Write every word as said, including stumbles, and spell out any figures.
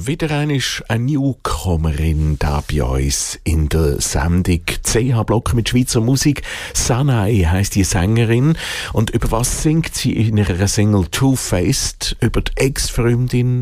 Wieder einmal eine Newcomerin da bei uns in der Sendung C H-Block mit Schweizer Musik. Sanai heisst die Sängerin. Und über was singt sie in ihrer Single Two-Faced? Über die Ex-Freundin